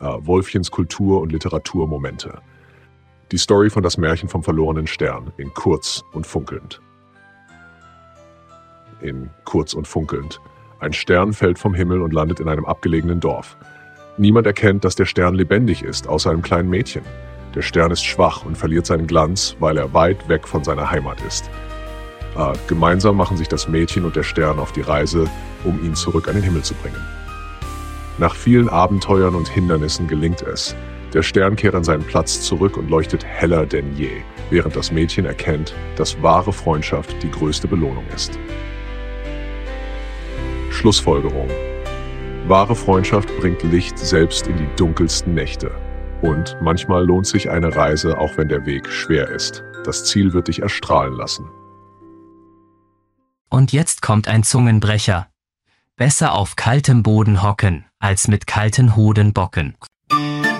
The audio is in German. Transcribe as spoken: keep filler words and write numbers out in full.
Äh, Wolfchens Kultur- und Literaturmomente. Die Story von Das Märchen vom verlorenen Stern in Kurz und Funkelnd. In Kurz und Funkelnd. Ein Stern fällt vom Himmel und landet in einem abgelegenen Dorf. Niemand erkennt, dass der Stern lebendig ist, außer einem kleinen Mädchen. Der Stern ist schwach und verliert seinen Glanz, weil er weit weg von seiner Heimat ist. Äh, gemeinsam machen sich das Mädchen und der Stern auf die Reise, um ihn zurück an den Himmel zu bringen. Nach vielen Abenteuern und Hindernissen gelingt es. Der Stern kehrt an seinen Platz zurück und leuchtet heller denn je, während das Mädchen erkennt, dass wahre Freundschaft die größte Belohnung ist. Schlussfolgerung: Wahre Freundschaft bringt Licht selbst in die dunkelsten Nächte. Und manchmal lohnt sich eine Reise, auch wenn der Weg schwer ist. Das Ziel wird dich erstrahlen lassen. Und jetzt kommt ein Zungenbrecher. Besser auf kaltem Boden hocken, als mit kalten Hoden bocken.